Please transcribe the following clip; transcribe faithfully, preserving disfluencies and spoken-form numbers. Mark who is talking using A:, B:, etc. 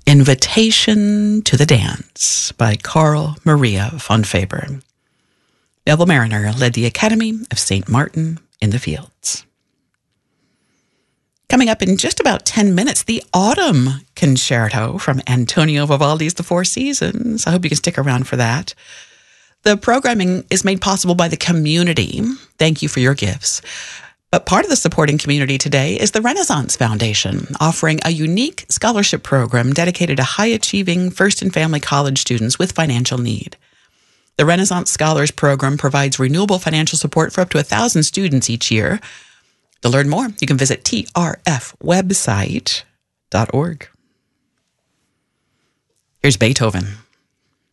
A: Invitation to the Dance by Carl Maria von Faber. Neville Mariner led the Academy of Saint Martin in the Fields. Coming up in just about ten minutes, the Autumn Concerto from Antonio Vivaldi's The Four Seasons. I hope you can stick around for that. The programming is made possible by the community. Thank you for your gifts. But part of the supporting community today is the Renaissance Foundation, offering a unique scholarship program dedicated to high-achieving first and family college students with financial need. The Renaissance Scholars Program provides renewable financial support for up to one thousand students each year. To learn more, you can visit T R F website dot org. Here's Beethoven.